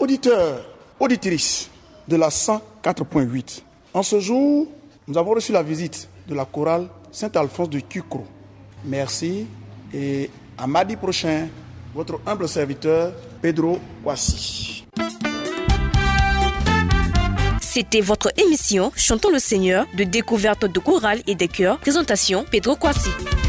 auditeurs, auditrices de la 104.8. En ce jour, nous avons reçu la visite de la chorale Saint-Alphonse de Kukro. Merci et à mardi prochain, votre humble serviteur Pedro Kwasi. C'était votre émission Chantons le Seigneur de découverte de chorale et des chœurs. Présentation Pedro Kwasi.